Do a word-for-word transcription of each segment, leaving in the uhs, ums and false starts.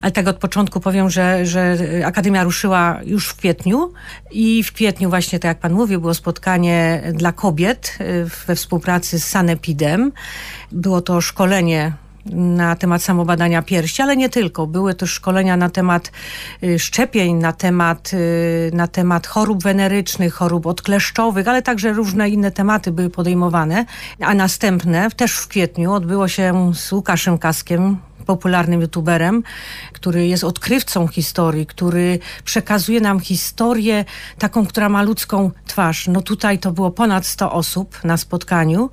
Ale tak od początku powiem, że, że Akademia ruszyła już w kwietniu i w kwietniu właśnie, tak jak pan mówił, było spotkanie dla kobiet we współpracy z Sanepidem. Było to szkolenie na temat samobadania piersi, ale nie tylko. Były też szkolenia na temat szczepień, na temat, na temat chorób wenerycznych, chorób odkleszczowych, ale także różne inne tematy były podejmowane. A następne, też w kwietniu, odbyło się z Łukaszem Kaskiem, popularnym youtuberem, który jest odkrywcą historii, który przekazuje nam historię taką, która ma ludzką twarz. No tutaj to było ponad sto osób na spotkaniu,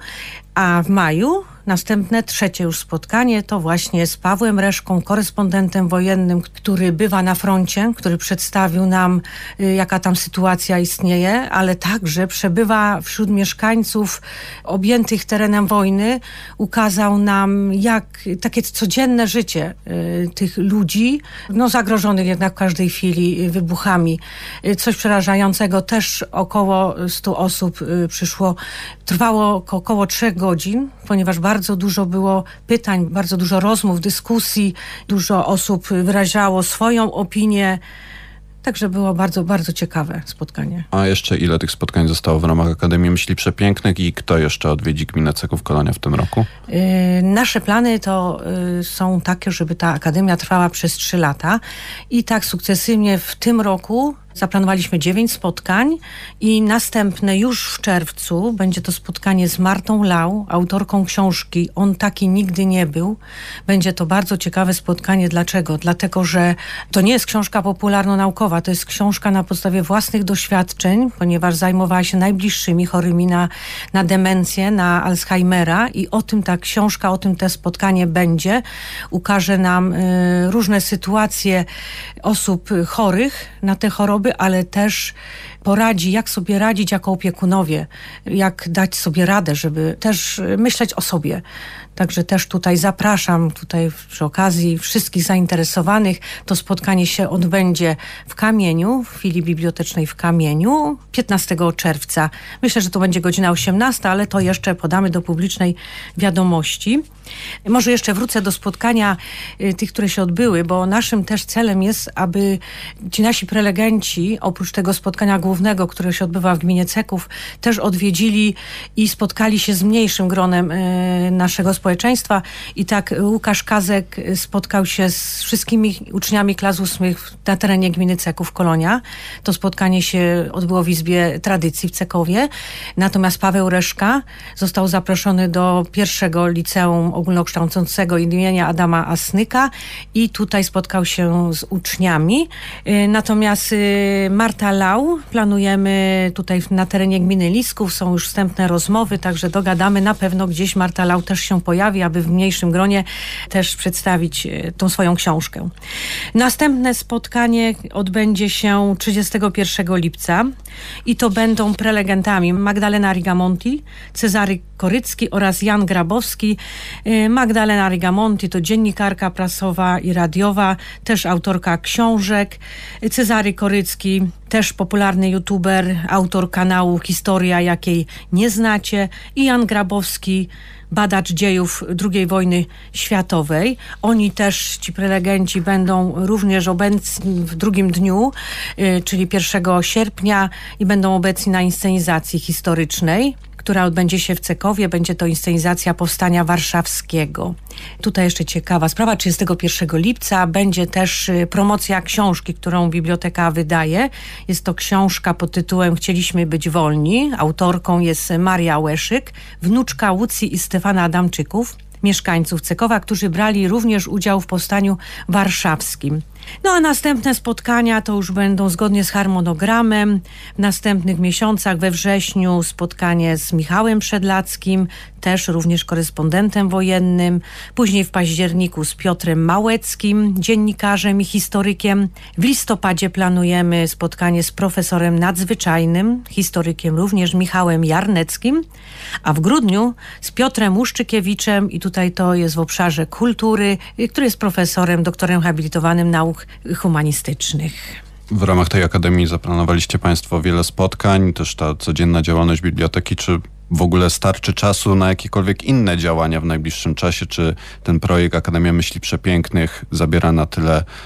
a w maju następne, trzecie już spotkanie, to właśnie z Pawłem Reszką, korespondentem wojennym, który bywa na froncie, który przedstawił nam, jaka tam sytuacja istnieje, ale także przebywa wśród mieszkańców objętych terenem wojny. Ukazał nam, jak takie codzienne życie y, tych ludzi, no zagrożonych jednak w każdej chwili wybuchami. Y, coś przerażającego, też około stu osób y, przyszło. Trwało około trzech godzin, ponieważ bardzo Bardzo dużo było pytań, bardzo dużo rozmów, dyskusji, dużo osób wyrażało swoją opinię. Także było bardzo, bardzo ciekawe spotkanie. A jeszcze ile tych spotkań zostało w ramach Akademii Myśli Przepięknych i kto jeszcze odwiedzi gminę Ceków-Kolonia w tym roku? Yy, nasze plany to yy, są takie, żeby ta Akademia trwała przez trzy lata i tak sukcesywnie w tym roku zaplanowaliśmy dziewięć spotkań i następne już w czerwcu będzie to spotkanie z Martą Lau, autorką książki On taki nigdy nie był. Będzie to bardzo ciekawe spotkanie. Dlaczego? Dlatego, że to nie jest książka popularno-naukowa, to jest książka na podstawie własnych doświadczeń, ponieważ zajmowała się najbliższymi chorymi na, na demencję, na Alzheimera i o tym ta książka, o tym te spotkanie będzie. Ukaże nam y, różne sytuacje osób chorych na te choroby, ale też poradzi, jak sobie radzić jako opiekunowie, jak dać sobie radę, żeby też myśleć o sobie. Także też tutaj zapraszam, tutaj przy okazji wszystkich zainteresowanych. To spotkanie się odbędzie w Kamieniu, w filii bibliotecznej w Kamieniu, piętnastego czerwca. Myślę, że to będzie godzina osiemnasta, ale to jeszcze podamy do publicznej wiadomości. Może jeszcze wrócę do spotkania y, tych, które się odbyły, bo naszym też celem jest, aby ci nasi prelegenci, oprócz tego spotkania głównego, które się odbywa w gminie Ceków, też odwiedzili i spotkali się z mniejszym gronem y, naszego społeczeństwa. I tak Łukasz Kazek spotkał się z wszystkimi uczniami klas ósmych na terenie gminy Ceków-Kolonia. To spotkanie się odbyło w Izbie Tradycji w Cekowie. Natomiast Paweł Reszka został zaproszony do pierwszego liceum ogólnokształcącego imienia Adama Asnyka i tutaj spotkał się z uczniami. Natomiast Marta Lau planujemy tutaj na terenie gminy Lisków. Są już wstępne rozmowy, także dogadamy. Na pewno gdzieś Marta Lau też się pojawi, aby w mniejszym gronie też przedstawić tą swoją książkę. Następne spotkanie odbędzie się trzydziestego pierwszego lipca i to będą prelegentami Magdalena Rigamonti, Cezary Korycki oraz Jan Grabowski. Magdalena Rigamonti to dziennikarka prasowa i radiowa, też autorka książek. Cezary Korycki, też popularny youtuber, autor kanału Historia, jakiej nie znacie. I Jan Grabowski, badacz dziejów drugiej wojny światowej. Oni też, ci prelegenci, będą również obecni w drugim dniu, czyli pierwszego sierpnia i będą obecni na inscenizacji historycznej, która odbędzie się w Cekowie. Będzie to inscenizacja Powstania Warszawskiego. Tutaj jeszcze ciekawa sprawa, trzydziestego pierwszego lipca będzie też promocja książki, którą biblioteka wydaje. Jest to książka pod tytułem Chcieliśmy być wolni. Autorką jest Maria Łeszyk, wnuczka Łucji i Stefana Adamczyków, mieszkańców Cekowa, którzy brali również udział w Powstaniu Warszawskim. No a następne spotkania to już będą zgodnie z harmonogramem. W następnych miesiącach, we wrześniu, spotkanie z Michałem Przedlackim, też również korespondentem wojennym. Później w październiku z Piotrem Małeckim, dziennikarzem i historykiem. W listopadzie planujemy spotkanie z profesorem nadzwyczajnym, historykiem również Michałem Jarneckim. A w grudniu z Piotrem Łuszczykiewiczem, i tutaj to jest w obszarze kultury, który jest profesorem, doktorem habilitowanym nauk humanistycznych. W ramach tej akademii zaplanowaliście państwo wiele spotkań, też ta codzienna działalność biblioteki. Czy w ogóle starczy czasu na jakiekolwiek inne działania w najbliższym czasie? Czy ten projekt Akademia Myśli Przepięknych zabiera na tyle